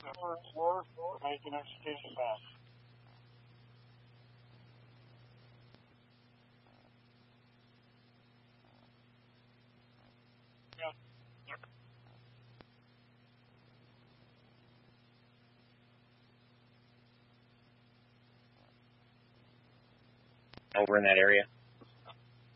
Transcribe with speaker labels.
Speaker 1: Making our station back.
Speaker 2: Over in that area.